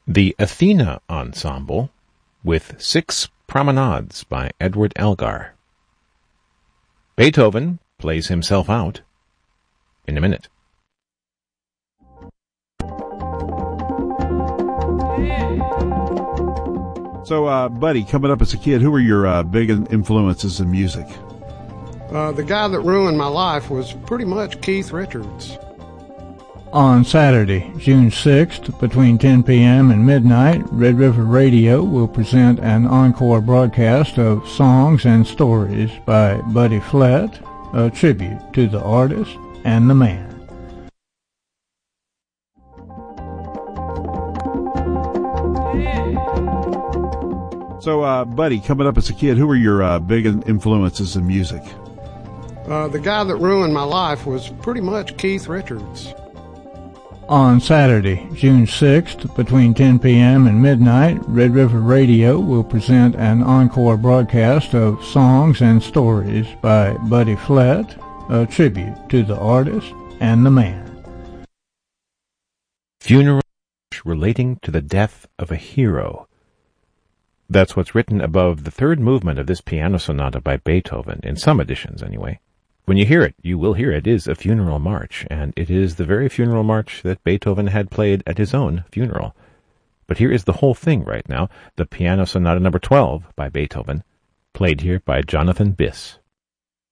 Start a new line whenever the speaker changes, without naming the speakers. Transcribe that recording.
The Athena Ensemble with 6 Promenades by Edward Elgar. Beethoven plays himself out in a minute.
So, Buddy, coming up as a kid, who were your big influences in music?
The guy that ruined my life was pretty much Keith Richards.
On Saturday, June 6th, between 10 p.m. and midnight, Red River Radio will present an encore broadcast of Songs and Stories by Buddy Flett, a tribute to the artist and the man.
So, Buddy, coming up as a kid, who were your big influences in music?
The guy that ruined my life was pretty much Keith Richards.
On Saturday, June 6th, between 10 p.m. and midnight, Red River Radio will present an encore broadcast of Songs and Stories by Buddy Flett, a tribute to the artist and the man.
Funeral relating to the death of a hero. That's what's written above the third movement of this piano sonata by Beethoven, in some editions anyway. When you hear it, you will hear it is a funeral march, and it is the very funeral march that Beethoven had played at his own funeral. But here is the whole thing right now, the Piano Sonata number 12 by Beethoven, played here by Jonathan Biss.